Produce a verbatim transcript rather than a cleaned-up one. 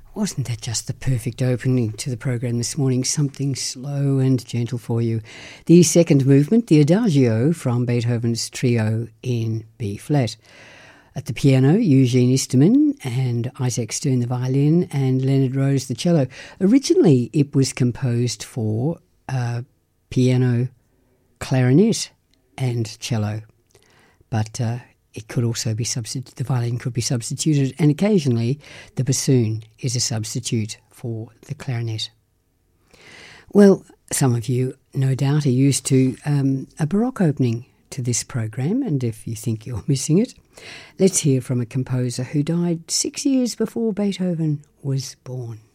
Wasn't that just the perfect opening to the program this morning? Something slow and gentle for you. The second movement, the Adagio from Beethoven's Trio in B-flat. At the piano, Eugene Easterman and Isaac Stern the violin and Leonard Rose the cello. Originally, it was composed for uh, piano, clarinet and cello, but uh, it could also be substituted, the violin could be substituted, and occasionally the bassoon is a substitute for the clarinet. Well, some of you no doubt are used to um, a Baroque opening to this program, and if you think you're missing it, let's hear from a composer who died six years before Beethoven was born.